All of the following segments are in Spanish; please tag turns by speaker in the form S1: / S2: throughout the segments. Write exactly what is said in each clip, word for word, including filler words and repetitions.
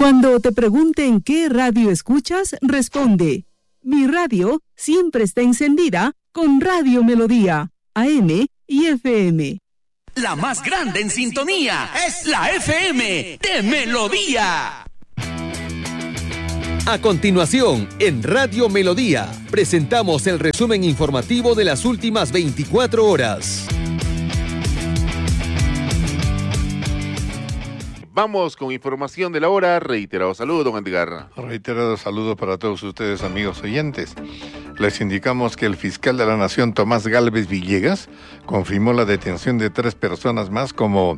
S1: Cuando te pregunten qué radio escuchas, responde: mi radio siempre está encendida con Radio Melodía, A M y F M.
S2: La más grande en sintonía es la F M de Melodía.
S3: A continuación, en Radio Melodía, presentamos el resumen informativo de las últimas veinticuatro horas.
S4: Vamos con información de la hora. Reiterado saludo, don Edgar.
S5: Reiterado saludo para todos ustedes, amigos oyentes. Les indicamos que el fiscal de la Nación, Tomás Gálvez Villegas, confirmó la detención de tres personas más como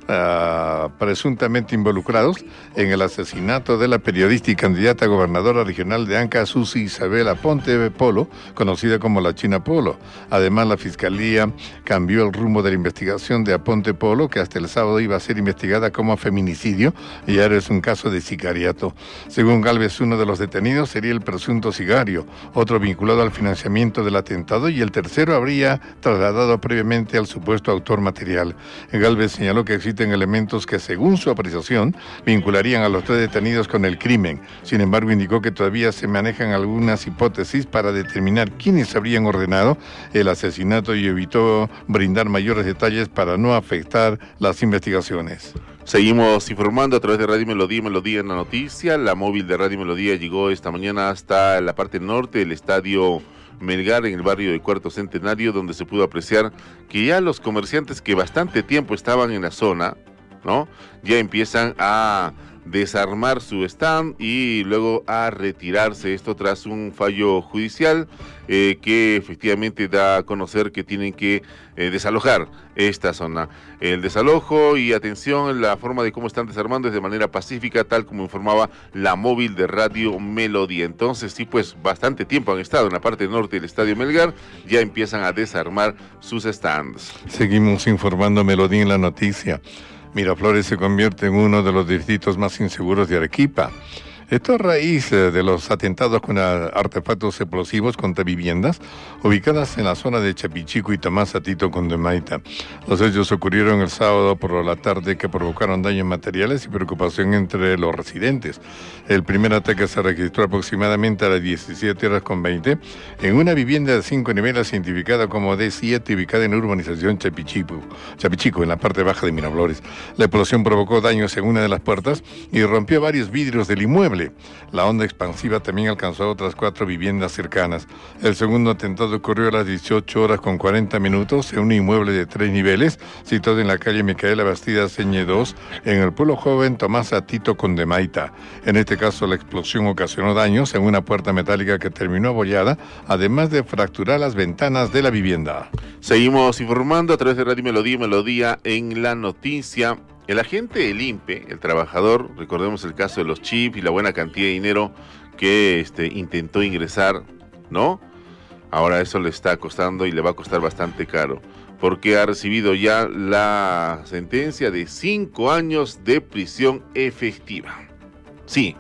S5: uh, presuntamente involucrados en el asesinato de la periodista y candidata a gobernadora regional de Anca, Susi Isabel Aponte Polo, conocida como la China Polo. Además, la Fiscalía cambió el rumbo de la investigación de Aponte Polo, que hasta el sábado iba a ser investigada como feminicidio, y ahora es un caso de sicariato. Según Gálvez, uno de los detenidos sería el presunto sicario, otro vinculado al financiamiento del atentado, y el tercero habría trasladado previamente al supuesto autor material. Gálvez señaló que existen elementos que, según su apreciación, vincularían a los tres detenidos con el crimen. Sin embargo, indicó que todavía se manejan algunas hipótesis para determinar quiénes habrían ordenado el asesinato y evitó brindar mayores detalles para no afectar las investigaciones.
S4: Seguimos informando a través de Radio Melodía, Melodía en la noticia. La móvil de Radio Melodía llegó esta mañana hasta la parte norte del estadio Melgar, en el barrio de Cuarto Centenario, donde se pudo apreciar que ya los comerciantes que bastante tiempo estaban en la zona, ¿no?, ya empiezan a desarmar su stand y luego a retirarse. Esto tras un fallo judicial eh, que efectivamente da a conocer que tienen que eh, desalojar esta zona. El desalojo y atención, la forma de cómo están desarmando es de manera pacífica, tal como informaba la móvil de Radio Melodía. Entonces sí, pues bastante tiempo han estado en la parte norte del estadio Melgar, ya empiezan a desarmar sus stands.
S5: Seguimos informando Melodía en la noticia. Miraflores se convierte en uno de los distritos más inseguros de Arequipa. Esto a raíz de los atentados con artefactos explosivos contra viviendas ubicadas en la zona de Chapichico y Tomás Atito Condemaita. Los hechos ocurrieron el sábado por la tarde, que provocaron daños materiales y preocupación entre los residentes. El primer ataque se registró aproximadamente a las diecisiete horas con veinte en una vivienda de cinco niveles identificada como D siete, ubicada en la urbanización Chapichico, Chapichico, en la parte baja de Miraflores. La explosión provocó daños en una de las puertas y rompió varios vidrios del inmueble. La onda expansiva también alcanzó a otras cuatro viviendas cercanas. El segundo atentado ocurrió a las dieciocho horas con cuarenta minutos en un inmueble de tres niveles situado en la calle Micaela Bastida Señe dos, en el pueblo joven Tomás Atito Condemaita. En este caso, la explosión ocasionó daños en una puerta metálica que terminó abollada, además de fracturar las ventanas de la vivienda.
S4: Seguimos informando a través de Radio Melodía, Melodía en la noticia. El agente del I N P E, el trabajador, recordemos el caso de los chips y la buena cantidad de dinero que este, intentó ingresar, ¿no? Ahora eso le está costando y le va a costar bastante caro, porque ha recibido ya la sentencia de cinco años de prisión efectiva. Sí,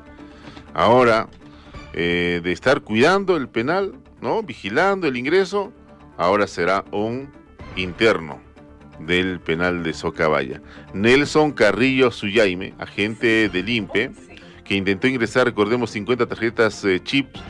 S4: ahora eh, de estar cuidando el penal, ¿no?, vigilando el ingreso, ahora será un interno del penal de Socabaya. Nelson Carrillo Suyaime, agente del I N P E, que intentó ingresar, recordemos, cincuenta tarjetas eh, chips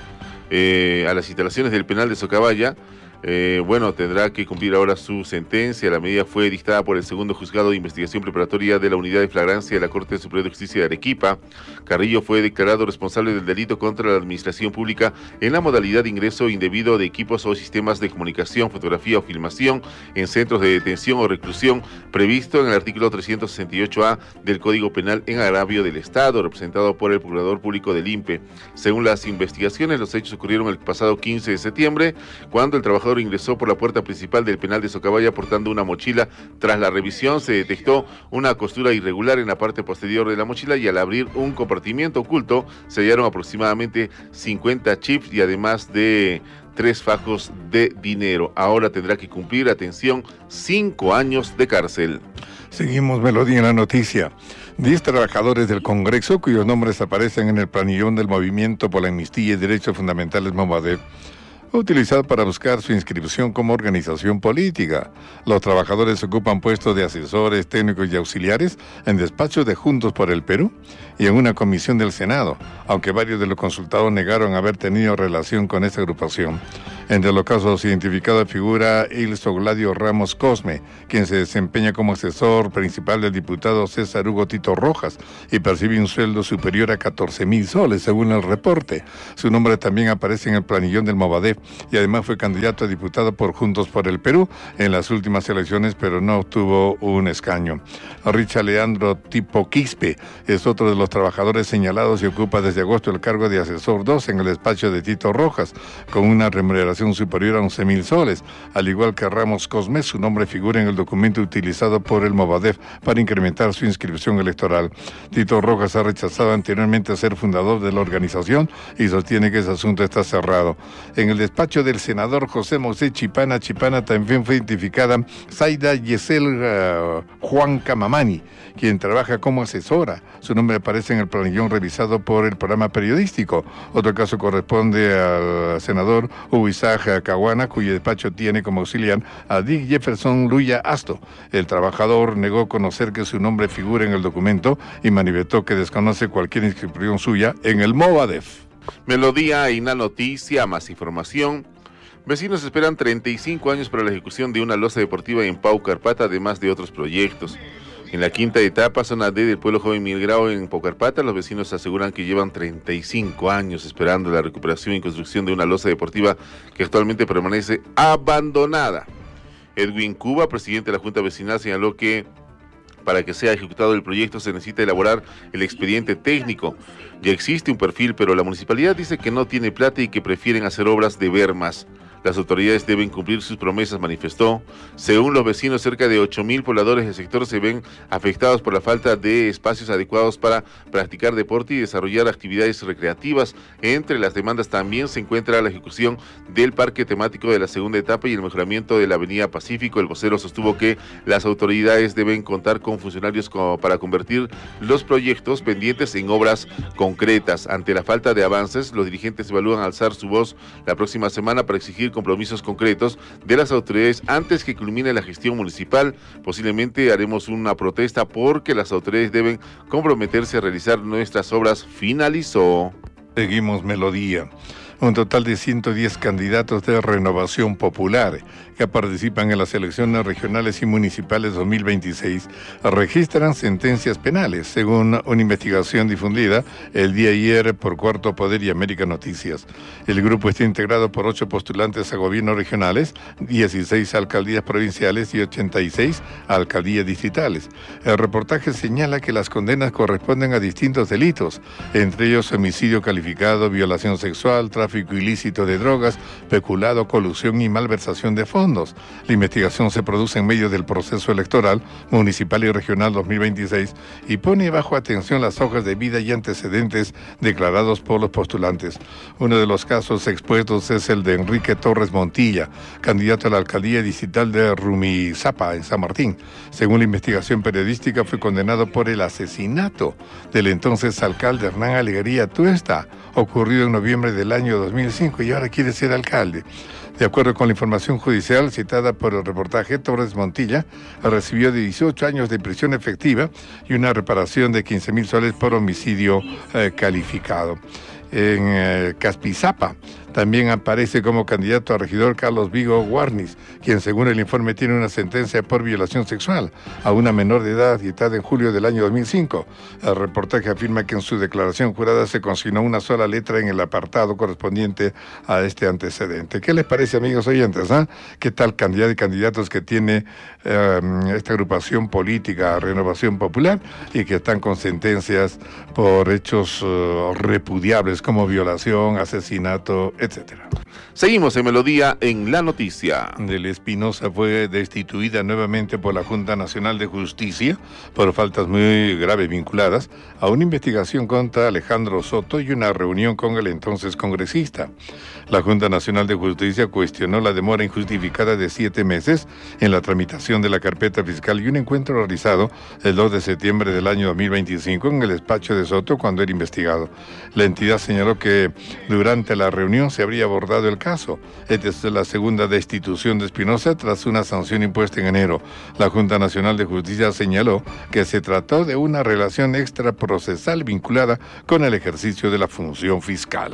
S4: eh, a las instalaciones del penal de Socabaya, eh, bueno, tendrá que cumplir ahora su sentencia. La medida fue dictada por el segundo juzgado de investigación preparatoria de la Unidad de Flagrancia de la Corte Superior de Justicia de Arequipa. Carrillo fue declarado responsable del delito contra la administración pública en la modalidad de ingreso indebido de equipos o sistemas de comunicación, fotografía o filmación en centros de detención o reclusión, previsto en el artículo trescientos sesenta y ocho A del Código Penal, en agravio del Estado, representado por el Procurador Público del I N P E. Según las investigaciones, los hechos ocurrieron el pasado quince de septiembre, cuando el trabajador ingresó por la puerta principal del penal de Socabaya portando una mochila. Tras la revisión se detectó una costura irregular en la parte posterior de la mochila, y al abrir un compartimiento oculto se hallaron aproximadamente cincuenta chips y además de tres fajos de dinero. Ahora tendrá que cumplir, atención, cinco años de cárcel.
S5: Seguimos Melodía en la noticia. Diez trabajadores del Congreso, cuyos nombres aparecen en el planillón del Movimiento por la Amnistía y Derechos Fundamentales Movadef, fue utilizado para buscar su inscripción como organización política. Los trabajadores ocupan puestos de asesores, técnicos y auxiliares en despachos de Juntos por el Perú y en una comisión del Senado, aunque varios de los consultados negaron haber tenido relación con esta agrupación. Entre los casos identificados figura Ilso Gladio Ramos Cosme, quien se desempeña como asesor principal del diputado César Hugo Tito Rojas y percibe un sueldo superior a catorce mil soles, según el reporte. Su nombre también aparece en el planillón del Movadef y además fue candidato a diputado por Juntos por el Perú en las últimas elecciones, pero no obtuvo un escaño. Richard Leandro Tipo Quispe es otro de los trabajadores señalados y ocupa desde agosto el cargo de asesor dos en el despacho de Tito Rojas, con una remuneración superior a once mil soles. Al igual que Ramos Cosme, su nombre figura en el documento utilizado por el Movadef para incrementar su inscripción electoral. Tito Rojas ha rechazado anteriormente ser fundador de la organización y sostiene que ese asunto está cerrado. En el despacho del senador José Mosé Chipana Chipana también fue identificada Zaida Yesel uh, Juan Camamani, quien trabaja como asesora. Su nombre aparece en el planillón revisado por el programa periodístico. Otro caso corresponde al senador Hugo Isaac Caguana, cuyo despacho tiene como auxiliar a Dick Jefferson Luya Asto. El trabajador negó conocer que su nombre figura en el documento y manifestó que desconoce cualquier inscripción suya en el Movadef.
S4: Melodía y una noticia, más información. Vecinos esperan treinta y cinco años para la ejecución de una losa deportiva en Pau Carpata, además de otros proyectos. En la quinta etapa, zona D del pueblo joven Miguel Grau en Pau Carpata, los vecinos aseguran que llevan treinta y cinco años esperando la recuperación y construcción de una losa deportiva que actualmente permanece abandonada. Edwin Cuba, presidente de la Junta Vecinal, señaló que para que sea ejecutado el proyecto se necesita elaborar el expediente técnico. Ya existe un perfil, pero la municipalidad dice que no tiene plata y que prefieren hacer obras de ver más. Las autoridades deben cumplir sus promesas, manifestó. Según los vecinos, cerca de ocho mil pobladores del sector se ven afectados por la falta de espacios adecuados para practicar deporte y desarrollar actividades recreativas. Entre las demandas también se encuentra la ejecución del parque temático de la segunda etapa y el mejoramiento de la avenida Pacífico. El vocero sostuvo que las autoridades deben contar con funcionarios como para convertir los proyectos pendientes en obras concretas. Ante la falta de avances, los dirigentes evalúan alzar su voz la próxima semana para exigir compromisos concretos de las autoridades antes que culmine la gestión municipal. Posiblemente haremos una protesta porque las autoridades deben comprometerse a realizar nuestras obras, finalizó.
S5: Seguimos Melodía. Un total de ciento diez candidatos de Renovación Popular que participan en las elecciones regionales y municipales dos mil veintiséis registran sentencias penales, según una investigación difundida el día de ayer por Cuarto Poder y América Noticias. El grupo está integrado por ocho postulantes a gobiernos regionales, dieciséis alcaldías provinciales y ochenta y seis alcaldías distritales. El reportaje señala que las condenas corresponden a distintos delitos, entre ellos homicidio calificado, violación sexual, tráfico ilícito de drogas, peculado, colusión y malversación de fondos. La investigación se produce en medio del proceso electoral municipal y regional dos mil veintiséis y pone bajo atención las hojas de vida y antecedentes declarados por los postulantes. Uno de los casos expuestos es el de Enrique Torres Montilla, candidato a la alcaldía distrital de Rumizapa, en San Martín. Según la investigación periodística, fue condenado por el asesinato del entonces alcalde Hernán Alegría Tuesta, ocurrido en noviembre del año dos mil cinco, y ahora quiere ser alcalde. De acuerdo con la información judicial citada por el reportaje, Torres Montilla recibió dieciocho años de prisión efectiva y una reparación de quince mil soles por homicidio eh, calificado. En eh, Caspizapa también aparece como candidato a regidor Carlos Vigo Guarnis, quien según el informe tiene una sentencia por violación sexual a una menor de edad dictada en julio del año dos mil cinco. El reportaje afirma que en su declaración jurada se consignó una sola letra en el apartado correspondiente a este antecedente. ¿Qué les parece, amigos oyentes? ¿eh? ¿Qué tal cantidad de candidatos que tiene eh, esta agrupación política, Renovación Popular, y que están con sentencias por hechos uh, repudiables como violación, asesinato, etcétera?
S4: Seguimos en Melodía en la noticia.
S5: Del Espinosa fue destituida nuevamente por la Junta Nacional de Justicia por faltas muy graves vinculadas a una investigación contra Alejandro Soto y una reunión con el entonces congresista. La Junta Nacional de Justicia cuestionó la demora injustificada de siete meses en la tramitación de la carpeta fiscal y un encuentro realizado el dos de septiembre del año dos mil veinticinco en el despacho de Soto cuando era investigado. La entidad señaló que durante la reunión no se habría abordado el caso. Esta es la segunda destitución de Espinosa tras una sanción impuesta en enero. La Junta Nacional de Justicia señaló que se trató de una relación extraprocesal vinculada con el ejercicio de la función fiscal.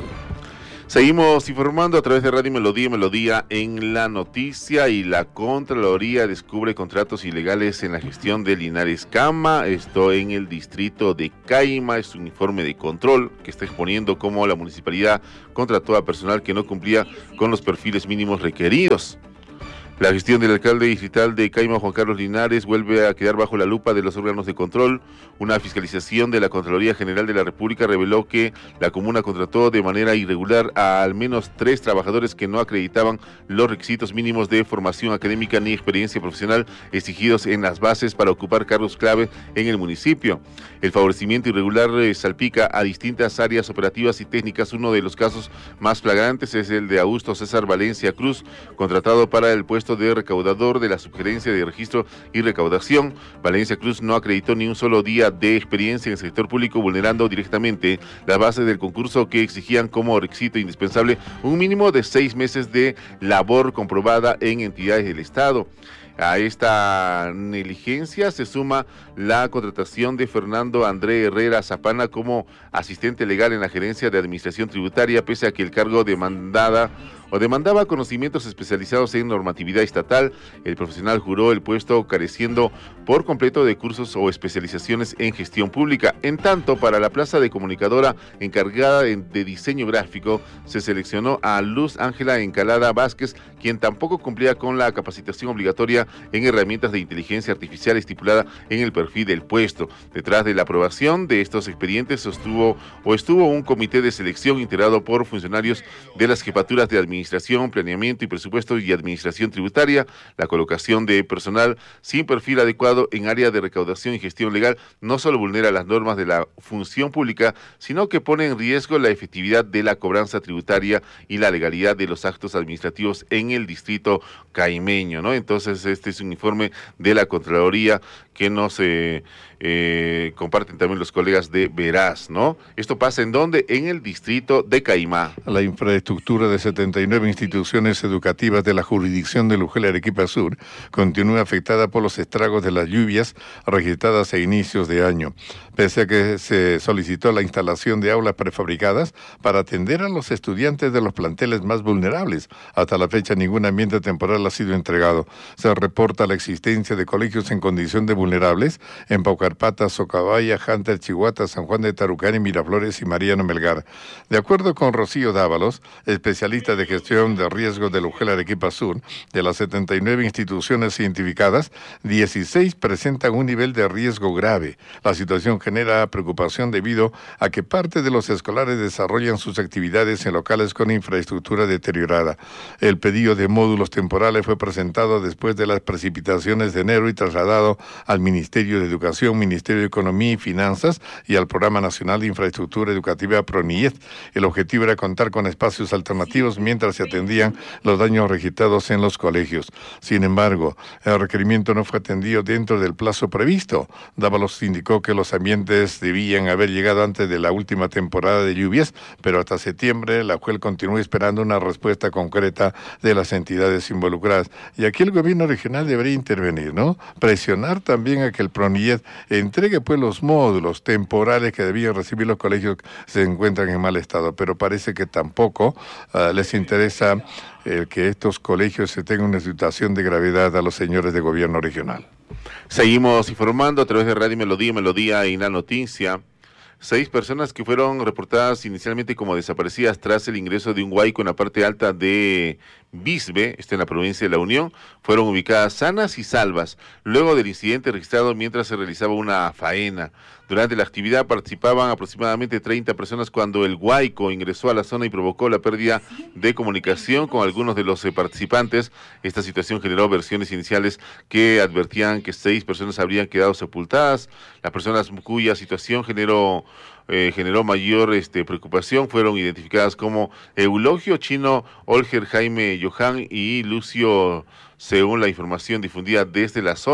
S4: Seguimos informando a través de Radio Melodía, Melodía en la noticia, y la Contraloría descubre contratos ilegales en la gestión de Linares Cama, esto en el distrito de Caima. Es un informe de control que está exponiendo cómo la municipalidad contrató a personal que no cumplía con los perfiles mínimos requeridos. La gestión del alcalde distrital de Caima, Juan Carlos Linares, vuelve a quedar bajo la lupa de los órganos de control. Una fiscalización de la Contraloría General de la República reveló que la comuna contrató de manera irregular a al menos tres trabajadores que no acreditaban los requisitos mínimos de formación académica ni experiencia profesional exigidos en las bases para ocupar cargos clave en el municipio. El favorecimiento irregular eh, salpica a distintas áreas operativas y técnicas. Uno de los casos más flagrantes es el de Augusto César Valencia Cruz, contratado para el puesto de recaudador de la Subgerencia de Registro y Recaudación. Valencia Cruz no acreditó ni un solo día de experiencia en el sector público, vulnerando directamente las bases del concurso que exigían como requisito indispensable un mínimo de seis meses de labor comprobada en entidades del Estado. A esta negligencia se suma la contratación de Fernando André Herrera Zapana como asistente legal en la Gerencia de Administración Tributaria, pese a que el cargo demandada o demandaba conocimientos especializados en normatividad estatal. El profesional juró el puesto careciendo por completo de cursos o especializaciones en gestión pública. En tanto, para la plaza de comunicadora encargada de, de diseño gráfico, se seleccionó a Luz Ángela Encalada Vázquez, quien tampoco cumplía con la capacitación obligatoria en herramientas de inteligencia artificial estipulada en el perfil del puesto. Detrás de la aprobación de estos expedientes sostuvo o estuvo un comité de selección integrado por funcionarios de las jefaturas de administración Administración, Planeamiento y Presupuesto y Administración Tributaria. La colocación de personal sin perfil adecuado en área de recaudación y gestión legal no solo vulnera las normas de la función pública, sino que pone en riesgo la efectividad de la cobranza tributaria y la legalidad de los actos administrativos en el distrito caimeño, ¿no? Entonces, este es un informe de la Contraloría que nos eh, eh, comparten también los colegas de Veraz, ¿no? Esto pasa ¿en dónde? En el distrito de Caimá.
S5: La infraestructura de setenta y nueve instituciones educativas de la jurisdicción de Luján, Arequipa Sur, continúa afectada por los estragos de las lluvias registradas a inicios de año. Pese a que se solicitó la instalación de aulas prefabricadas para atender a los estudiantes de los planteles más vulnerables, hasta la fecha ningún ambiente temporal ha sido entregado. Se reporta la existencia de colegios en condición de vulnerables en Paucarpata, Socabaya, Hunter, Chihuahua, San Juan de Tarucani, Miraflores y Mariano Melgar. De acuerdo con Rocío Dávalos, especialista de gestión de riesgos de Luján, Arequipa Sur, de las setenta y nueve instituciones identificadas, dieciséis presentan un nivel de riesgo grave. La situación genera preocupación debido a que parte de los escolares desarrollan sus actividades en locales con infraestructura deteriorada. El pedido de módulos temporales fue presentado después de las precipitaciones de enero y trasladado al Ministerio de Educación, Ministerio de Economía y Finanzas y al Programa Nacional de Infraestructura Educativa PRONIET. El objetivo era contar con espacios alternativos mientras se atendían los daños registrados en los colegios. Sin embargo, el requerimiento no fue atendido dentro del plazo previsto. Dávalos indicó que los ambientes debían haber llegado antes de la última temporada de lluvias, pero hasta septiembre la Juel continúa esperando una respuesta concreta de las entidades involucradas. Y aquí el gobierno regional debería intervenir, ¿no? Presionar también a que el PRONIET entregue pues los módulos temporales que debían recibir los colegios que se encuentran en mal estado, pero parece que tampoco uh, les interesa eh, que estos colegios se tengan una situación de gravedad a los señores de gobierno regional.
S4: Seguimos informando a través de Radio Melodía, Melodía y la noticia. Seis personas que fueron reportadas inicialmente como desaparecidas tras el ingreso de un huaico en la parte alta de Bisbe, está en la provincia de La Unión, fueron ubicadas sanas y salvas luego del incidente registrado mientras se realizaba una faena. Durante la actividad participaban aproximadamente treinta personas cuando el huaico ingresó a la zona y provocó la pérdida de comunicación con algunos de los participantes. Esta situación generó versiones iniciales que advertían que seis personas habrían quedado sepultadas. Las personas cuya situación generó Eh, generó mayor este, preocupación fueron identificadas como Eulogio Chino, Olger Jaime Johan y Lucio, según la información difundida desde la zona.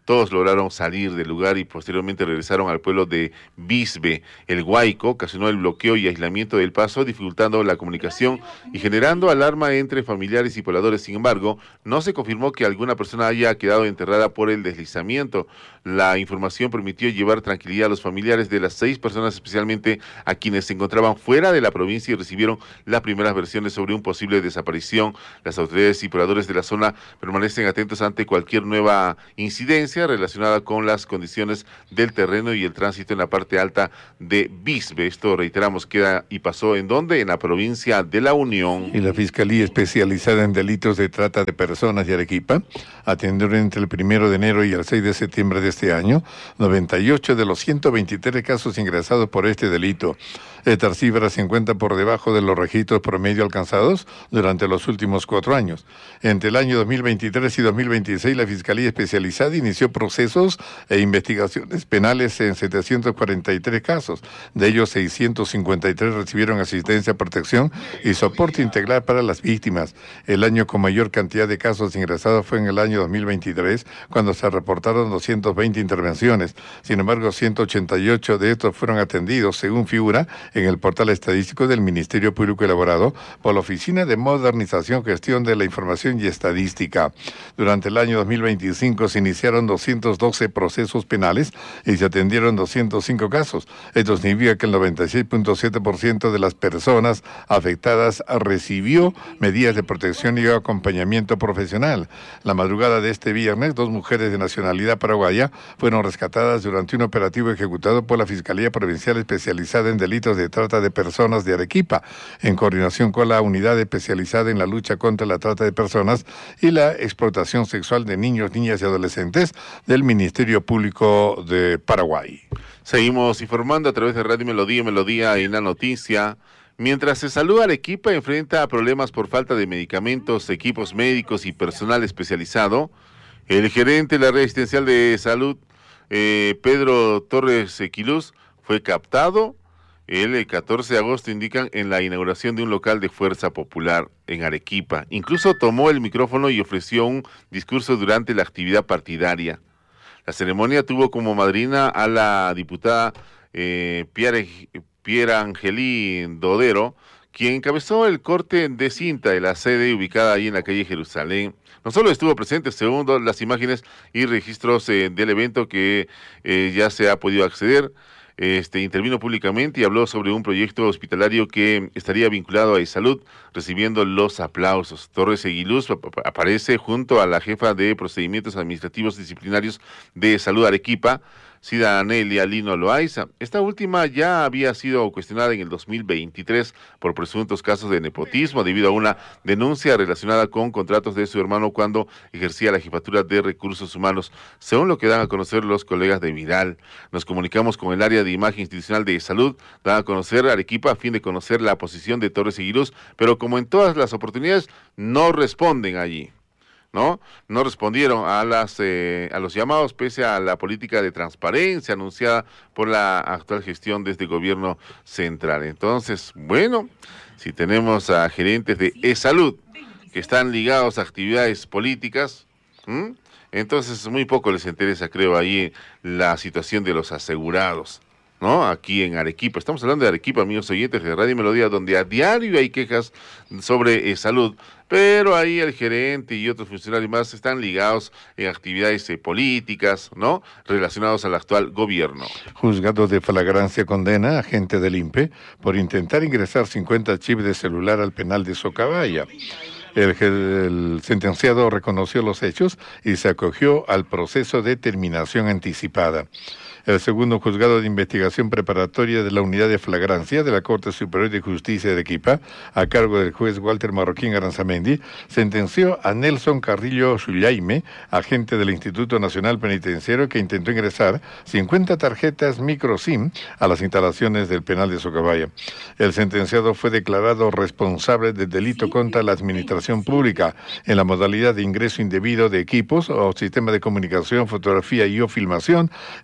S4: Todos lograron salir del lugar y posteriormente regresaron al pueblo de Bisbe. El huaico ocasionó el bloqueo y aislamiento del paso, dificultando la comunicación y generando alarma entre familiares y pobladores. Sin embargo, no se confirmó que alguna persona haya quedado enterrada por el deslizamiento. La información permitió llevar tranquilidad a los familiares de las seis personas, especialmente a quienes se encontraban fuera de la provincia y recibieron las primeras versiones sobre un posible desaparición. Las autoridades y pobladores de la zona permanecen atentos ante cualquier nueva incidencia relacionada con las condiciones del terreno y el tránsito en la parte alta de Bisbe. Esto, reiteramos, queda y pasó ¿en dónde? En la provincia de La Unión.
S5: Y la Fiscalía Especializada en Delitos de Trata de Personas de Arequipa atendió entre el primero de enero y el seis de septiembre de este año noventa y ocho de los ciento veintitrés casos ingresados por este delito. Esta cifra se encuentra por debajo de los registros promedio alcanzados durante los últimos cuatro años. Entre el año dos mil veintitrés y dos mil veintiséis, la Fiscalía Especializada inició procesos e investigaciones penales en setecientos cuarenta y tres casos. De ellos, seiscientos cincuenta y tres recibieron asistencia, protección y soporte integral para las víctimas. El año con mayor cantidad de casos ingresados fue en el año dos mil veintitrés, cuando se reportaron doscientas veinte intervenciones. Sin embargo, ciento ochenta y ocho de estos fueron atendidos, según figura en el portal estadístico del Ministerio Público elaborado por la Oficina de Modernización, Gestión de la Información y Estadística. Durante el año dos mil veinticinco se iniciaron doscientos doce procesos penales y se atendieron doscientos cinco casos. Esto significa que el noventa y seis punto siete por ciento de las personas afectadas recibió medidas de protección y acompañamiento profesional. La madrugada de este viernes, dos mujeres de nacionalidad paraguaya fueron rescatadas durante un operativo ejecutado por la Fiscalía Provincial Especializada en Delitos de Trata de Personas de Arequipa, en coordinación con la Unidad Especializada en la Lucha contra la Trata de Personas y la Explotación Sexual de Niños, Niñas y Adolescentes del Ministerio Público de Paraguay.
S4: Seguimos informando a través de Radio Melodía, Melodía en la noticia. Mientras se saluda, Arequipa enfrenta problemas por falta de medicamentos, equipos médicos y personal especializado. El gerente de la Red Asistencial de Salud, eh, Pedro Torres Quilús, fue captado el catorce de agosto, indican, en la inauguración de un local de Fuerza Popular en Arequipa. Incluso tomó el micrófono y ofreció un discurso durante la actividad partidaria. La ceremonia tuvo como madrina a la diputada eh, Pierre, Pierre Angeli Dodero, quien encabezó el corte de cinta de la sede ubicada ahí en la calle Jerusalén. No solo estuvo presente, según las imágenes y registros eh, del evento que eh, ya se ha podido acceder, Este, intervino públicamente y habló sobre un proyecto hospitalario que estaría vinculado a e-salud, recibiendo los aplausos. Torres Aguiluz aparece junto a la jefa de procedimientos administrativos disciplinarios de Salud Arequipa, Cida Anelia Lino Loaiza. Esta última ya había sido cuestionada en el dos mil veintitrés por presuntos casos de nepotismo debido a una denuncia relacionada con contratos de su hermano cuando ejercía la jefatura de recursos humanos, según lo que dan a conocer los colegas de Vidal. Nos comunicamos con el área de imagen institucional de salud, dan a conocer Arequipa a fin de conocer la posición de Torres Aguiluz, pero como en todas las oportunidades, no responden allí. ¿No? No respondieron a las eh, a los llamados pese a la política de transparencia anunciada por la actual gestión desde el gobierno central. Entonces, bueno, si tenemos a gerentes de e-salud que están ligados a actividades políticas, ¿m? entonces muy poco les interesa, creo, ahí la situación de los asegurados, ¿no? Aquí en Arequipa. Estamos hablando de Arequipa, amigos oyentes de Radio Melodía, donde a diario hay quejas sobre eh, salud, pero ahí el gerente y otros funcionarios más están ligados en actividades eh, políticas, ¿no? Relacionados al actual gobierno.
S5: Juzgado de flagrancia condena a agente del I N P E por intentar ingresar cincuenta chips de celular al penal de Socabaya. El, el sentenciado reconoció los hechos y se acogió al proceso de terminación anticipada. El segundo juzgado de investigación preparatoria de la unidad de flagrancia de la Corte Superior de Justicia de Arequipa, a cargo del juez Walter Marroquín Aranzamendi, sentenció a Nelson Carrillo Zullaime, agente del Instituto Nacional Penitenciario, que intentó ingresar cincuenta tarjetas micro SIM a las instalaciones del penal de Socabaya. El sentenciado fue declarado responsable del delito contra la administración pública en la modalidad de ingreso indebido de equipos o sistema de comunicación, fotografía y o filmación en centros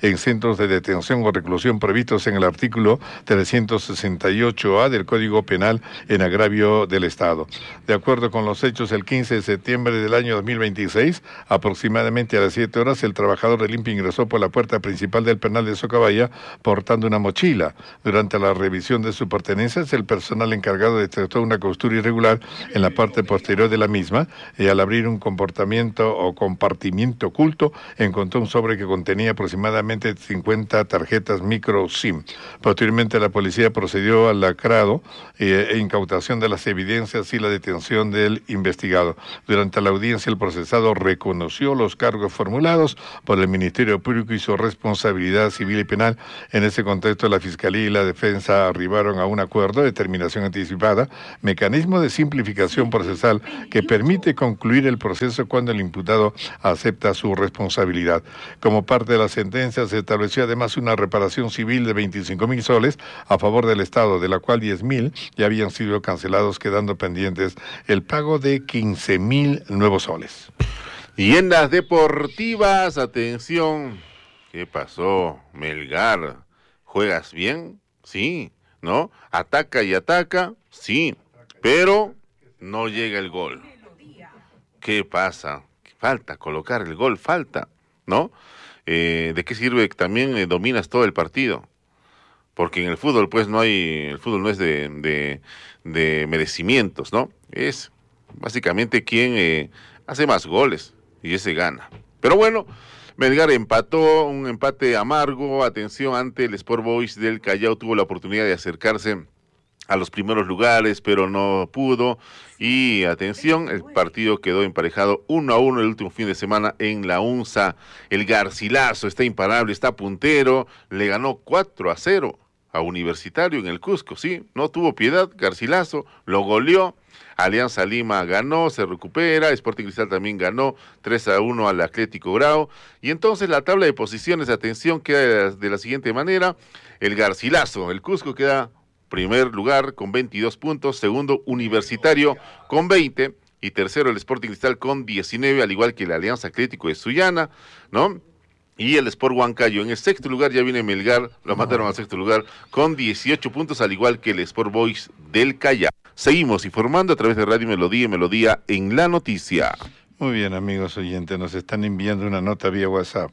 S5: procedimientos de detención o reclusión previstos en el artículo trescientos sesenta y ocho A del Código Penal en agravio del Estado. De acuerdo con los hechos, el quince de septiembre del año dos mil veintiséis, aproximadamente a las siete horas, el trabajador del I N P E ingresó por la puerta principal del penal de Socabaya portando una mochila. Durante la revisión de sus pertenencias, el personal encargado detectó una costura irregular en la parte posterior de la misma y al abrir un comportamiento o compartimiento oculto, encontró un sobre que contenía aproximadamente cincuenta tarjetas micro SIM. Posteriormente, la policía procedió al lacrado eh, e incautación de las evidencias y la detención del investigado. Durante la audiencia, el procesado reconoció los cargos formulados por el Ministerio Público y su responsabilidad civil y penal. En ese contexto, la Fiscalía y la Defensa arribaron a un acuerdo de terminación anticipada, mecanismo de simplificación procesal que permite concluir el proceso cuando el imputado acepta su responsabilidad. Como parte de la sentencia, se estableció además una reparación civil de veinticinco mil soles a favor del Estado, de la cual diez mil ya habían sido cancelados, quedando pendientes el pago de quince mil nuevos soles.
S4: Y en las deportivas, atención, ¿qué pasó? Melgar, ¿juegas bien? Sí, ¿no? Ataca y ataca, sí, pero no llega el gol. ¿Qué pasa? Falta colocar el gol, falta, ¿no? Eh, ¿de qué sirve que también eh, dominas todo el partido? Porque en el fútbol, pues, no hay, el fútbol no es de, de, de merecimientos, ¿no? Es básicamente quien eh, hace más goles y ese gana. Pero bueno, Melgar empató, un empate amargo, atención, ante el Sport Boys del Callao, tuvo la oportunidad de acercarse a los primeros lugares, pero no pudo, y atención, el partido quedó emparejado uno a uno el último fin de semana en la UNSA. El Garcilaso está imparable, está puntero, le ganó cuatro a cero a Universitario en el Cusco, sí, no tuvo piedad, Garcilaso lo goleó. Alianza Lima ganó, se recupera, Sporting Cristal también ganó tres a uno al Atlético Grau, y entonces la tabla de posiciones, atención, queda de la, de la siguiente manera: el Garcilaso, el Cusco queda primer lugar con veintidós puntos, segundo Universitario con veinte, y tercero el Sporting Cristal con diecinueve, al igual que la Alianza Atlético de Sullana, ¿no? Y el Sport Huancayo en el sexto lugar, ya viene Melgar, lo mataron al sexto lugar, con dieciocho puntos, al igual que el Sport Boys del Callao. Seguimos informando a través de Radio Melodía y Melodía en la Noticia.
S5: Muy bien, amigos oyentes, nos están enviando una nota vía WhatsApp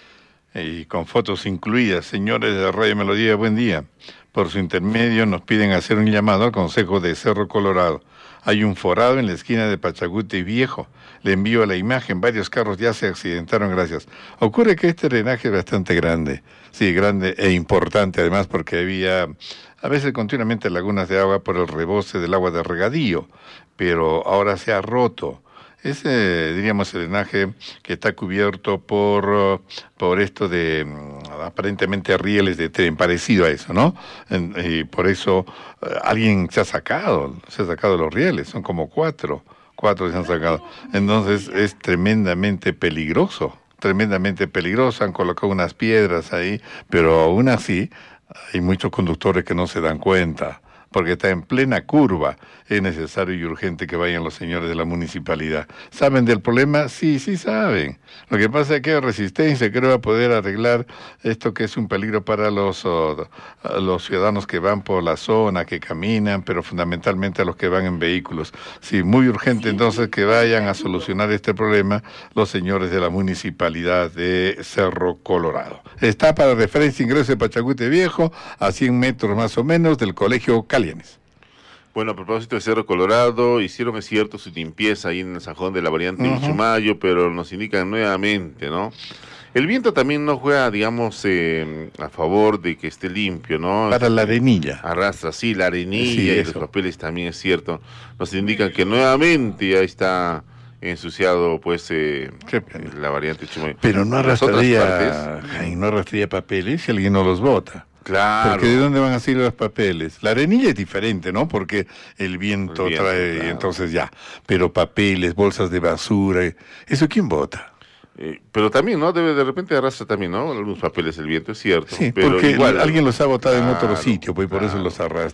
S5: y con fotos incluidas. Señores de Radio Melodía, buen día. Por su intermedio nos piden hacer un llamado al Consejo de Cerro Colorado. Hay un forado en la esquina de Pachacute y Viejo. Le envío la imagen, varios carros ya se accidentaron, gracias. Ocurre que este drenaje es bastante grande, sí, grande e importante además, porque había a veces continuamente lagunas de agua por el rebose del agua de regadío, pero ahora se ha roto. Ese, diríamos, el drenaje que está cubierto por, por esto de aparentemente rieles de tren, parecido a eso, ¿no? En, y por eso uh, alguien se ha sacado, se ha sacado los rieles, son como cuatro, cuatro se han sacado. Entonces es tremendamente peligroso, tremendamente peligroso, han colocado unas piedras ahí, pero aún así hay muchos conductores que no se dan cuenta, porque está en plena curva. Es necesario y urgente que vayan los señores de la municipalidad. ¿Saben del problema? Sí, sí saben. Lo que pasa es que hay resistencia, que no va a poder arreglar esto que es un peligro para los, uh, los ciudadanos que van por la zona, que caminan, pero fundamentalmente a los que van en vehículos. Sí, muy urgente entonces que vayan a solucionar este problema los señores de la municipalidad de Cerro Colorado. Está para referencia ingreso de Pachacute Viejo, a cien metros más o menos del Colegio Calienes.
S4: Bueno, a propósito de Cerro Colorado, hicieron, es cierto, su limpieza ahí en el Sajón de la variante uh-huh. Michumayo, pero nos indican nuevamente, ¿no? El viento también no juega, digamos, eh, a favor de que esté limpio, ¿no?
S5: Para la arenilla.
S4: Arrastra, sí, la arenilla
S5: sí,
S4: y
S5: eso.
S4: los papeles también, es cierto. Nos indican que nuevamente ya está ensuciado, pues, eh, la variante Chumayo.
S5: Pero no arrastraría, Jaime, no arrastraría papeles si alguien no los bota.
S4: Claro.
S5: Porque ¿de dónde van a salir los papeles? La arenilla es diferente, ¿no? Porque el viento, el viento trae, claro. Entonces ya. Pero papeles, bolsas de basura, ¿eso quién vota?
S4: Eh, pero también, ¿no? Debe de repente arrastra también, ¿no? Algunos papeles el viento, es cierto.
S5: Sí,
S4: pero
S5: porque
S4: igual,
S5: alguien los ha botado claro, en otro sitio, pues
S4: claro.
S5: por eso los arrastra.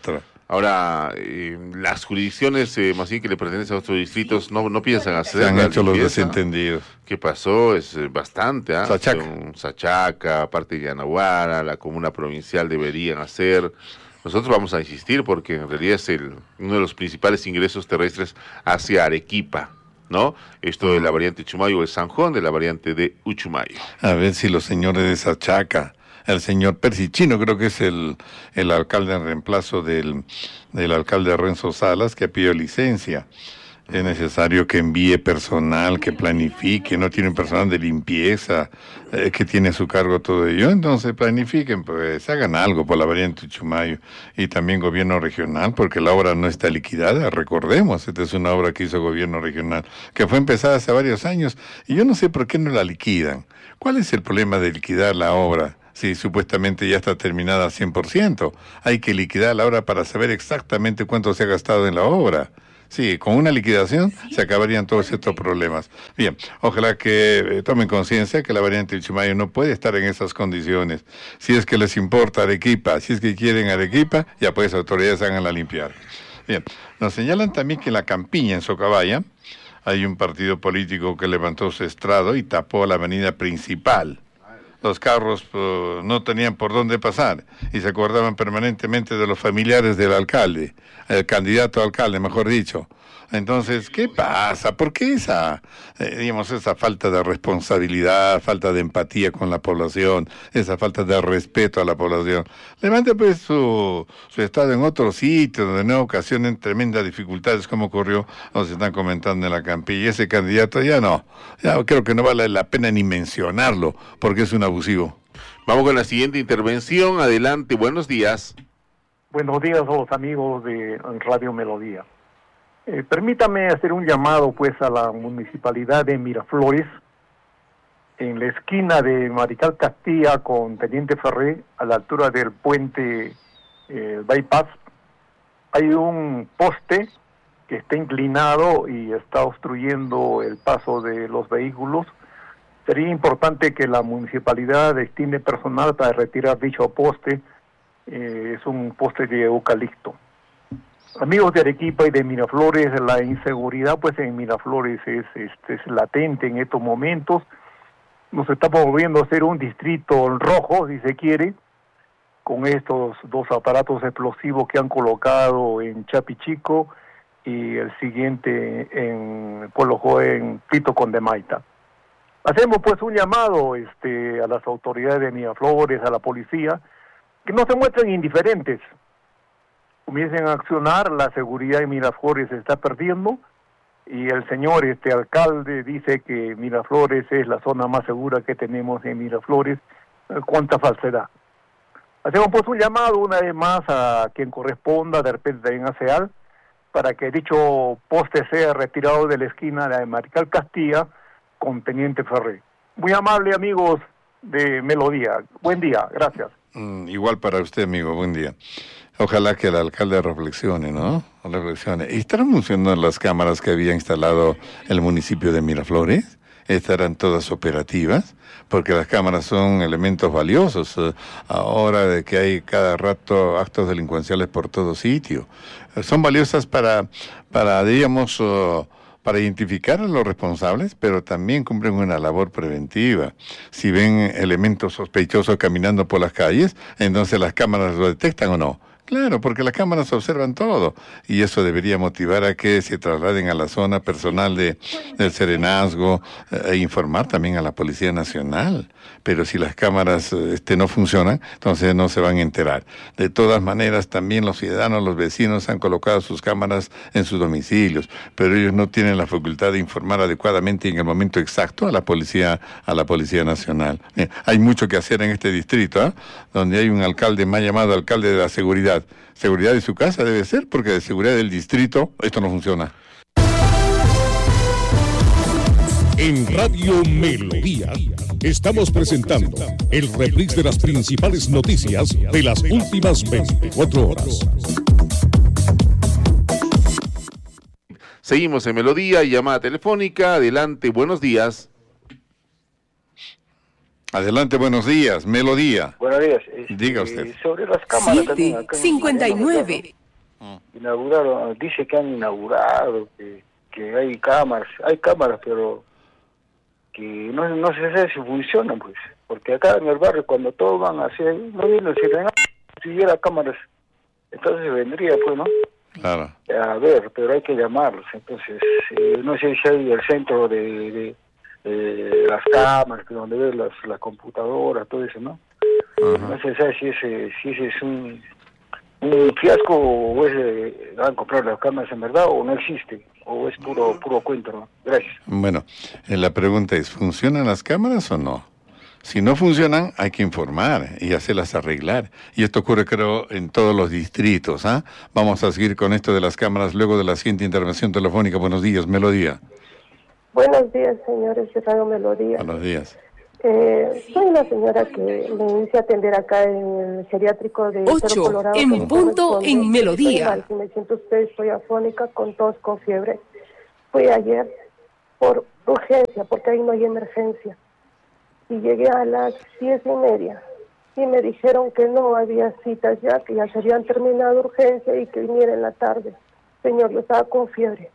S4: Ahora, eh, las jurisdicciones, eh, más bien que le pertenecen a otros distritos, no, no piensan hacer.
S5: Se han
S4: la
S5: hecho los
S4: limpieza.
S5: desentendidos.
S4: ¿Qué pasó? Es eh, bastante, ¿ah?
S5: Sachaca.
S4: Son Sachaca, parte de Yanaguara, la comuna provincial deberían hacer. Nosotros vamos a insistir porque en realidad es el, uno de los principales ingresos terrestres hacia Arequipa, ¿no? Esto de la variante Uchumayo, el Sanjón de la variante de Uchumayo.
S5: A ver si los señores de Sachaca, el señor Persichino, creo que es el, el alcalde en reemplazo del, del alcalde Renzo Salas, que pidió licencia. Es necesario que envíe personal, que planifique, no tiene un personal de limpieza, eh, que tiene a su cargo todo ello. Entonces planifiquen, pues hagan algo por la variante Uchumayo y también gobierno regional, porque la obra no está liquidada, recordemos, esta es una obra que hizo gobierno regional, que fue empezada hace varios años y yo no sé por qué no la liquidan. ¿Cuál es el problema de liquidar la obra? Si supuestamente ya está terminada al cien por ciento, hay que liquidar la obra para saber exactamente cuánto se ha gastado en la obra. Sí, con una liquidación se acabarían todos estos problemas. Bien, ojalá que eh, tomen conciencia que la variante Uchumayo no puede estar en esas condiciones. Si es que les importa Arequipa, si es que quieren Arequipa, ya pues autoridades háganla limpiar. Bien, nos señalan también que en la campiña, en Socabaya, hay un partido político que levantó su estrado y tapó la avenida principal. Los carros uh, no tenían por dónde pasar y se acordaban permanentemente de los familiares del alcalde, el candidato a alcalde, mejor dicho. Entonces, ¿qué pasa? ¿Por qué esa, eh, digamos, esa falta de responsabilidad, falta de empatía con la población, esa falta de respeto a la población? Levante pues su, su estado en otro sitio donde no ocasionen tremendas dificultades como ocurrió, nos están comentando en la Campilla. Ese candidato ya no, ya creo que no vale la pena ni mencionarlo porque es un abusivo.
S4: Vamos con la siguiente intervención. Adelante, buenos días.
S6: Buenos días a los amigos de Radio Melodía. Eh, permítame hacer un llamado pues a la municipalidad de Miraflores, en la esquina de Marical Castilla con Teniente Ferré, a la altura del puente eh, Bypass. Hay un poste que está inclinado y está obstruyendo el paso de los vehículos. Sería importante que la municipalidad destine personal para retirar dicho poste. Eh, es un poste de eucalipto. Amigos de Arequipa y de Miraflores, la inseguridad pues en Miraflores es, es, es latente en estos momentos. Nos estamos volviendo a ser un distrito rojo, si se quiere, con estos dos aparatos explosivos que han colocado en Chapichico y el siguiente en Pueblo Joven, Pito Condemaita. Hacemos pues un llamado este, a las autoridades de Miraflores, a la policía, que no se muestren indiferentes. Comiencen a accionar, la seguridad en Miraflores se está perdiendo y el señor este alcalde dice que Miraflores es la zona más segura que tenemos en Miraflores. ¿Cuánta falsedad? Hacemos pues un llamado una vez más a quien corresponda, de repente en ASEAL, para que dicho poste sea retirado de la esquina de Marical Castilla con Teniente Ferré. Muy amable amigos de Melodía. Buen día, gracias.
S5: Mm, igual para usted, amigo, buen día. Ojalá que el alcalde reflexione, ¿no? Reflexione. ¿Y estarán funcionando las cámaras que había instalado el municipio de Miraflores? ¿Estarán todas operativas? Porque las cámaras son elementos valiosos. Eh, ahora de que hay cada rato actos delincuenciales por todo sitio. Eh, son valiosas para, para digamos... Uh, para identificar a los responsables, pero también cumplen una labor preventiva. Si ven elementos sospechosos caminando por las calles, entonces las cámaras lo detectan o no. Claro, porque las cámaras observan todo y eso debería motivar a que se trasladen a la zona personal de, del serenazgo e informar también a la Policía Nacional. Pero si las cámaras este, no funcionan, entonces no se van a enterar. De todas maneras, también los ciudadanos, los vecinos han colocado sus cámaras en sus domicilios, pero ellos no tienen la facultad de informar adecuadamente en el momento exacto a la Policía, a la Policía Nacional. Eh, hay mucho que hacer en este distrito, ¿eh? Donde hay un alcalde más llamado alcalde de la seguridad. Seguridad de su casa debe ser, porque de seguridad del distrito esto no funciona.
S7: En Radio Melodía estamos presentando el reprise de las principales noticias de las últimas veinticuatro horas.
S4: Seguimos en Melodía, llamada telefónica. Adelante, buenos días.
S5: Adelante, buenos días, Melodía.
S8: Buenos días. Este,
S5: Diga usted.
S8: Sobre las cámaras
S1: siete cincuenta y nueve.
S8: Mm. Inauguraron, dice que han inaugurado, que, que hay cámaras, hay cámaras, pero que no, no se sabe si funcionan, pues. Porque acá en el barrio, cuando todos van así, no vienen si, si hubiera cámaras, entonces vendría, pues, ¿no?
S5: Claro.
S8: A ver, pero hay que llamarlos. Entonces, eh, no sé si hay el centro de, de, de las cámaras, donde ven las, las computadoras, todo eso, ¿no? Uh-huh. No se sabe si ese, si ese es un, un fiasco o es, eh, van a comprar las cámaras en verdad o no existe, o es puro, puro cuento, ¿no? Gracias.
S5: Bueno, eh, la pregunta es, ¿funcionan las cámaras o no? Si no funcionan, hay que informar y hacerlas arreglar. Y esto ocurre, creo, en todos los distritos. ¿ah? ¿eh? Vamos a seguir con esto de las cámaras luego de la siguiente intervención telefónica. Buenos días, Melodía.
S9: Buenos días, señores de Radio Melodía.
S5: Buenos días.
S9: Eh, soy una señora que me hice atender acá en el geriátrico de Cerro Colorado.
S1: En punto en Melodía.
S9: Mal, si me siento usted, estoy afónica, con tos, con fiebre. Fui ayer por urgencia, porque ahí no hay emergencia. Y llegué a las diez y media y me dijeron que no había citas ya, que ya se habían terminado urgencia y que viniera en la tarde. Señor, yo estaba con fiebre.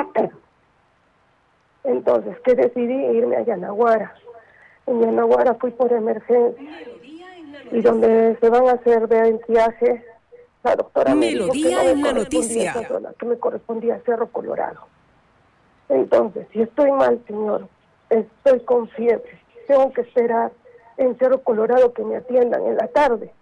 S9: Entonces, que decidí irme a Yanaguara. En Yanaguara fui por emergencia. Y donde se van a hacer ventiaje, la doctora me dijo que no me correspondía esa zona, que me correspondía a Cerro Colorado. Entonces, si estoy mal, señor, estoy con fiebre. Tengo que esperar en Cerro Colorado que me atiendan en la tarde.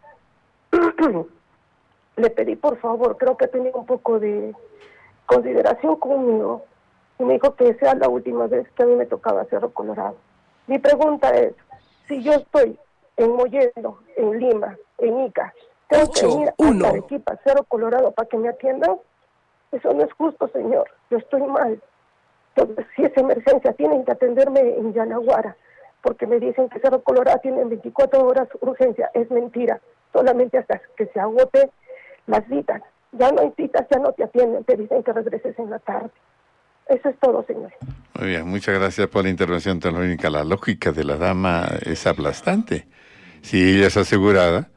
S9: Le pedí, por favor, creo que tenía un poco de consideración conmigo, y me dijo que sea la última vez que a mí me tocaba Cerro Colorado. Mi pregunta es, si yo estoy en Mollendo, en Lima, en Ica, ¿tengo que venir hasta Arequipa, Cerro Colorado, para que me atiendan? Eso no es justo, señor. Yo estoy mal. Entonces, si es emergencia, tienen que atenderme en Yanaguara, porque me dicen que Cerro Colorado tiene veinticuatro horas urgencia. Es mentira, solamente hasta que se agote las citas. Ya no hay citas, ya no te atienden, te dicen que regreses en la tarde. Eso es todo, señor.
S5: Muy bien, muchas gracias por la intervención telefónica. La lógica de la dama es aplastante. Si ella es asegurada,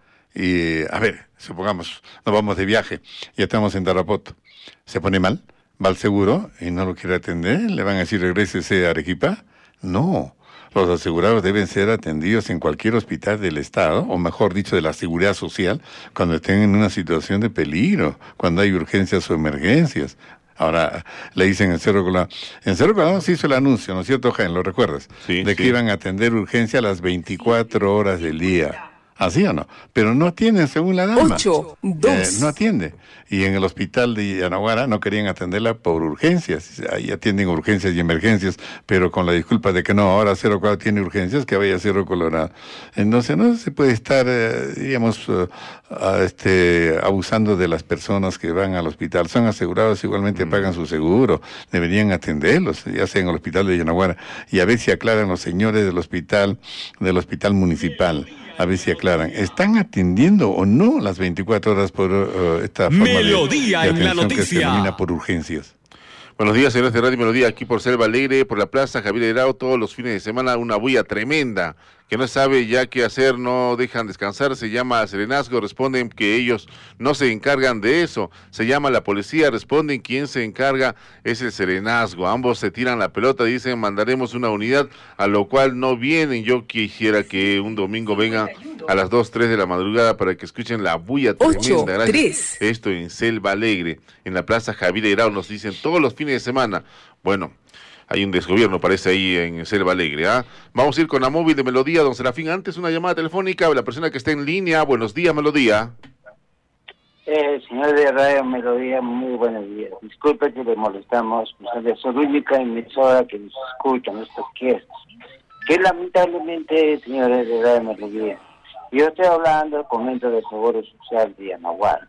S5: y a ver, supongamos, nos vamos de viaje y estamos en Tarapoto, se pone mal, va al seguro y no lo quiere atender, le van a decir regrésese a Arequipa. No. Los asegurados deben ser atendidos en cualquier hospital del Estado, o mejor dicho, de la Seguridad Social, cuando estén en una situación de peligro, cuando hay urgencias o emergencias. Ahora, le dicen en Cerro Colorado. En Cerro Colorado se hizo el anuncio, ¿no es cierto, Jaén? ¿Lo recuerdas?
S4: Sí,
S5: de que
S4: sí.
S5: iban a atender urgencia a las veinticuatro horas del día. ¿Así o no? Pero no atienden según la dama.
S1: Ocho, dos.
S5: Eh, no atiende. Y en el hospital de Yanaguara no querían atenderla por urgencias. Ahí atienden urgencias y emergencias, pero con la disculpa de que no, ahora Cerro Colorado tiene urgencias, que vaya a Cerro Colorado. Entonces no se puede estar, eh, digamos, uh, uh, este, abusando de las personas que van al hospital. Son asegurados, igualmente mm. pagan su seguro. Deberían atenderlos, ya sea en el hospital de Yanaguara. Y a ver si aclaran los señores del hospital, del hospital municipal. A ver si aclaran, ¿están atendiendo o no las veinticuatro horas por uh, esta forma
S2: Melodía
S5: de, de
S2: en la
S5: atención que se
S2: noticia.
S5: denomina por urgencias?
S4: Buenos días, señores de Radio Melodía, aquí por Selva Alegre, por la Plaza Javier Herao, todos los fines de semana, una bulla tremenda, que no sabe ya qué hacer, no dejan descansar, se llama Serenazgo, responden que ellos no se encargan de eso, se llama la policía, responden quien se encarga es el Serenazgo, ambos se tiran la pelota, dicen mandaremos una unidad, a lo cual no vienen. Yo quisiera que un domingo vengan a las dos, tres de la madrugada para que escuchen la bulla tremenda.
S1: ocho, tres.
S4: Esto en Selva Alegre, en la Plaza Javier Herao, nos dicen todos los fines de semana. Bueno, hay un desgobierno, parece, ahí en Selva Alegre. ¿ah? Vamos a ir con la móvil de Melodía, don Serafín. Antes una llamada telefónica, la persona que está en línea. Buenos días, Melodía.
S10: Eh, señor de Radio Melodía, muy buenos días. Disculpe que le molestamos, pues, soy la única emisora que nos escucha, nuestros quiestos. Que lamentablemente, señores de Radio Melodía, yo estoy hablando del Convento de Seguro Social de Yanaguara.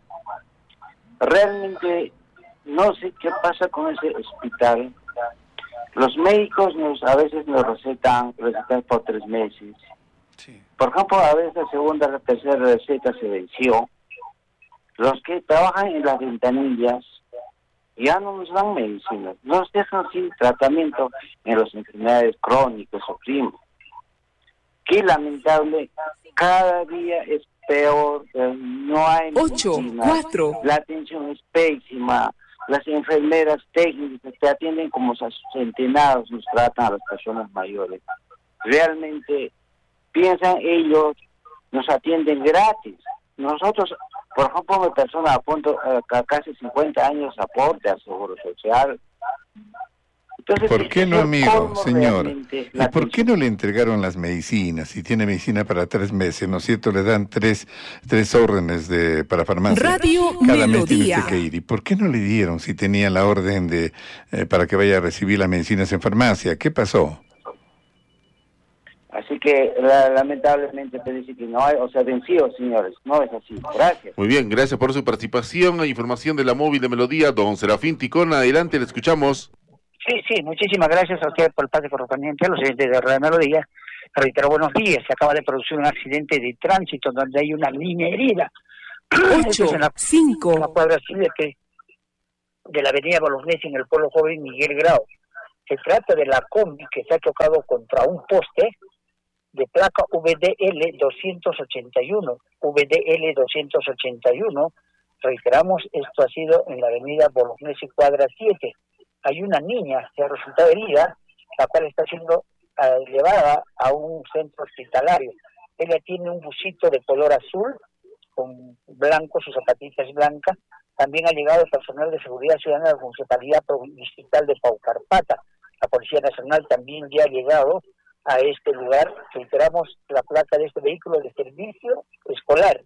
S10: Realmente no sé qué pasa con ese hospital. Los médicos nos a veces nos recetan, recetan por tres meses. Sí. Por ejemplo, a veces la segunda, la tercera receta se venció. Los que trabajan en las ventanillas ya no nos dan medicinas, nos dejan sin tratamiento en las enfermedades crónicas o clínicas. Qué lamentable, cada día es peor, no hay
S1: Ocho,
S10: medicina,
S1: cuatro.
S10: la atención es pésima, las enfermeras técnicas te atienden como centenados, nos tratan a las personas mayores. Realmente piensan ellos, nos atienden gratis. Nosotros, por ejemplo, una persona a punto, eh, casi cincuenta años aporte al Seguro Social. Entonces,
S5: ¿por qué no, amigo, señor?
S10: ¿Y
S5: por qué no le entregaron las medicinas? Si tiene medicina para tres meses, ¿no es cierto? Le dan tres, tres órdenes de para farmacia.
S1: Radio
S5: Cada
S1: Melodía.
S5: mes tiene usted que ir. ¿Y por qué no le dieron si tenía la orden de eh, para que vaya a recibir las medicinas en farmacia? ¿Qué pasó?
S10: Así que la, lamentablemente te dice que no hay, o sea, vencido, señores, no es así. Gracias.
S4: Muy bien, gracias por su participación. Hay información de la móvil de Melodía, don Serafín Ticón, adelante, le escuchamos.
S11: Sí, sí, muchísimas gracias a usted por el pase correspondiente a los oyentes de Radio Melodía. Reitero, buenos días. Se acaba de producir un accidente de tránsito donde hay una niña herida.
S1: ocho, cinco.
S11: En la cuadra siete de la avenida Bolognesi en el pueblo joven Miguel Grau. Se trata de la combi que se ha chocado contra un poste de placa V D L doscientos ochenta y uno. V D L doscientos ochenta y uno. Reiteramos, esto ha sido en la avenida Bolognesi cuadra siete. Hay una niña que ha resultado herida, la cual está siendo uh, llevada a un centro hospitalario. Ella tiene un busito de color azul, con blanco, sus zapatillas blancas. También ha llegado el personal de seguridad ciudadana de la Municipalidad Distrital de Paucarpata. La Policía Nacional también ya ha llegado a este lugar. Reiteramos la placa de este vehículo de servicio escolar.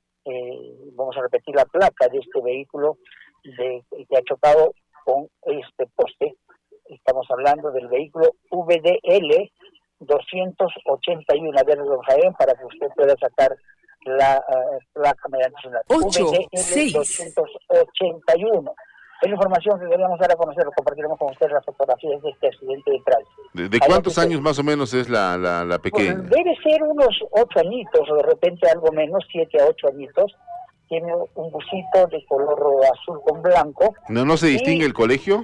S11: Eh, vamos a repetir la placa de este vehículo de, que ha chocado con este poste. Estamos hablando del vehículo V D L doscientos ochenta y uno. A ver, don Jaén, para que usted pueda sacar la uh, placa mediante celular.
S1: ocho,
S11: V D L doscientos ochenta y uno. Es la información que queríamos dar a conocer. Compartiremos con ustedes las fotografías de este accidente de tránsito.
S4: ¿De, de cuántos años más o menos es la, la, la pequeña?
S11: Pues debe ser unos ocho añitos, o de repente algo menos, siete a ocho añitos. Tiene un busito de color azul con blanco.
S4: ¿No, no se distingue
S11: y,
S4: el colegio?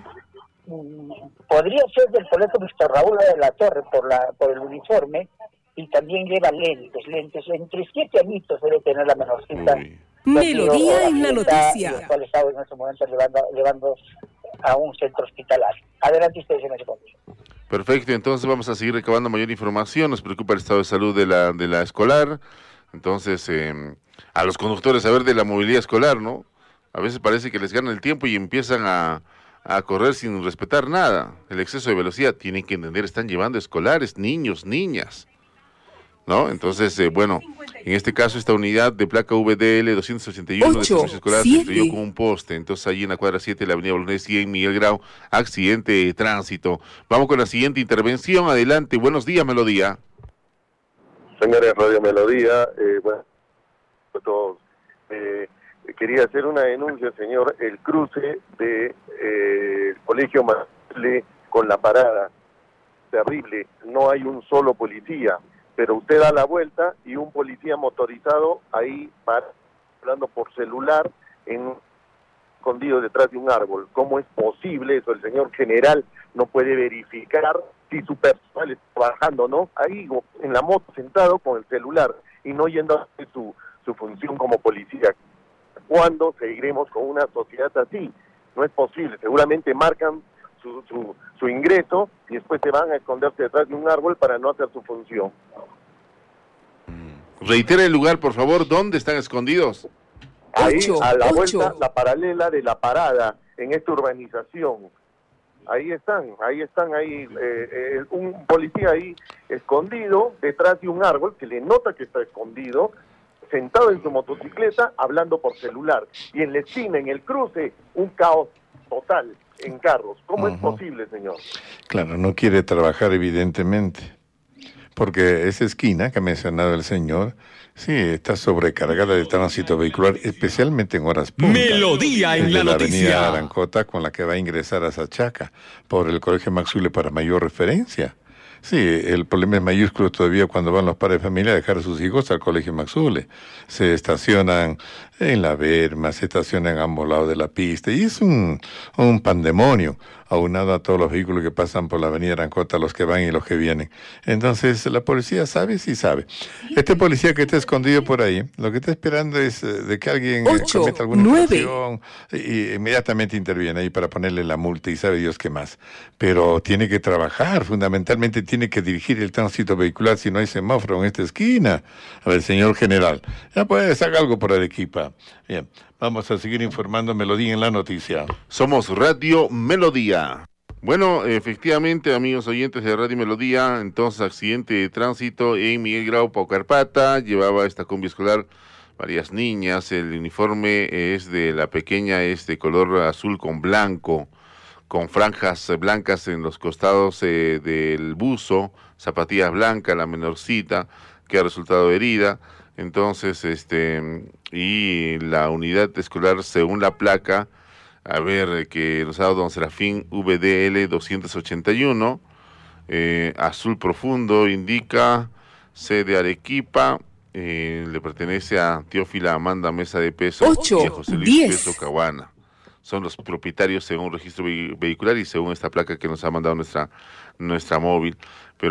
S11: Mm, podría ser del colegio Víctor Raúl de la Torre por la por el uniforme, y también lleva lentes, lentes. Entre siete añitos debe tener la menorcita.
S1: Melodía en la noticia.
S11: El cual estaba en este momento llevando, llevando a un centro hospitalario. Adelante ustedes en ese momento.
S4: Perfecto, entonces vamos a seguir recabando mayor información. Nos preocupa el estado de salud de la, de la escolar. Entonces, eh, a los conductores, a ver, de la movilidad escolar, ¿no? A veces parece que les gana el tiempo y empiezan a, a correr sin respetar nada. El exceso de velocidad, tienen que entender, están llevando escolares, niños, niñas, ¿no? Entonces, eh, bueno, en este caso, esta unidad de placa V D L doscientos ochenta y uno de servicio escolar se estrelló con un poste. Entonces, allí en la cuadra siete de la avenida Bolognesi en Miguel Grau, accidente de tránsito. Vamos con la siguiente intervención. Adelante, buenos días, Melodía.
S12: Señores, Radio Melodía, eh, bueno, todos, eh, quería hacer una denuncia, señor, el cruce de eh, el Colegio Maule con la parada, terrible, no hay un solo policía, pero usted da la vuelta y un policía motorizado ahí para, hablando por celular, en escondido detrás de un árbol. ¿Cómo es posible eso? El señor general no puede verificar si su personal está trabajando o no, ahí en la moto sentado con el celular y no yendo a hacer su, su función como policía. ¿Cuándo seguiremos con una sociedad así? No es posible, seguramente marcan su, su, su ingreso y después se van a esconderse detrás de un árbol para no hacer su función.
S4: Reitera el lugar, por favor, ¿dónde están escondidos?
S12: Ahí,
S1: Ocho,
S12: a la
S1: ocho.
S12: vuelta, la paralela de la parada, en esta urbanización. Ahí están, ahí están, ahí, eh, eh, un policía ahí escondido detrás de un árbol, que le nota que está escondido, sentado en su motocicleta, hablando por celular. Y en la esquina, en el cruce, un caos total en carros. ¿Cómo uh-huh. es posible, señor?
S5: Claro, no quiere trabajar, evidentemente. Porque esa esquina que ha mencionado el señor, sí, está sobrecargada de tránsito vehicular, especialmente en horas punta.
S2: Melodía en la,
S5: la
S2: noticia.
S5: avenida Arancota, con la que va a ingresar a Sachaca, por el Colegio Maxule para mayor referencia. Sí, el problema es mayúsculo todavía cuando van los padres de familia a dejar a sus hijos al Colegio Maxule. Se estacionan en la Berma, se estacionan a ambos lados de la pista, y es un, un pandemonio, aunado a todos los vehículos que pasan por la avenida Arancota, los que van y los que vienen. Entonces, la policía sabe, sí sabe. Este policía que está escondido por ahí, lo que está esperando es eh, de que alguien eh, cometa alguna infracción y inmediatamente interviene ahí para ponerle la multa y sabe Dios qué más. Pero tiene que trabajar, fundamentalmente tiene que dirigir el tránsito vehicular si no hay semáforo en esta esquina. A ver, señor general, ya puedes hacer algo por Arequipa. Bien, vamos a seguir informando Melodía en la noticia.
S4: Somos Radio Melodía. Bueno, efectivamente, amigos oyentes de Radio Melodía, entonces accidente de tránsito en Miguel Grau, Paucarpata, llevaba esta combi escolar varias niñas, el uniforme es de la pequeña, es de color azul con blanco, con franjas blancas en los costados eh, del buzo, zapatillas blancas, la menorcita, que ha resultado herida. Entonces, este, y la unidad escolar, según la placa, a ver, que nos ha dado don Serafín V D L doscientos ochenta y uno, eh, azul profundo, indica C de Arequipa, eh, le pertenece a Teófila Amanda Mesa de Peso
S1: ocho,
S4: y a José Luis
S1: diez.
S4: Peso Caguana. Son los propietarios según registro vehicular y según esta placa que nos ha mandado nuestra, nuestra móvil. Pero